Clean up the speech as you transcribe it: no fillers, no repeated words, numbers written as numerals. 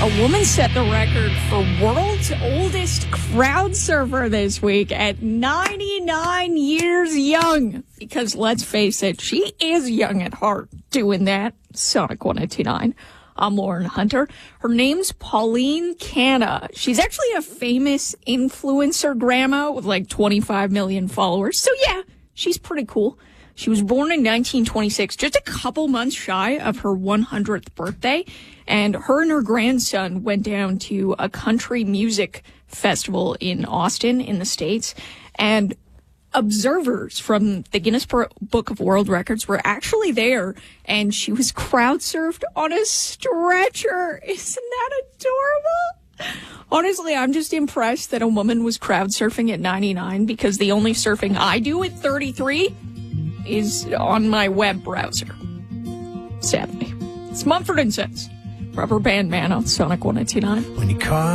A woman set the record for world's oldest crowd surfer this week at 99 years young. Because let's face it, she is young at heart doing that. Sonic 189. I'm Lauren Hunter. Her name's Pauline Canna. She's actually a famous influencer grandma with like 25 million followers. So yeah, she's pretty cool. She was born in 1926, just a couple months shy of her 100th birthday. And her grandson went down to a country music festival in Austin in the States. And observers from the Guinness Book of World Records were actually there. And she was crowd surfed on a stretcher. Isn't that adorable? Honestly, I'm just impressed that a woman was crowd surfing at 99 because the only surfing I do at 33 is on my web browser. Sadly. It's Mumford & Sons. Rubber Band Man on Sonic 189. When you call